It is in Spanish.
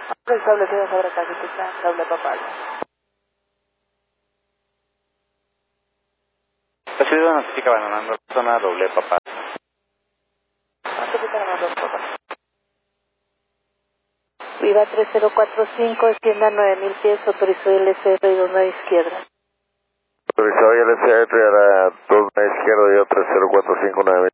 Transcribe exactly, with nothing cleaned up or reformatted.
Establecido sobre Kazajistán, doble papal. Recibido notifica abandonando zona doble papá. Viva tres cero cuatro cinco, extienda nueve mil pies, autorizó L C R y dos nueve izquierda. Autorizado L C R a dos nueve izquierda y tres cero cuatro cinco nueve.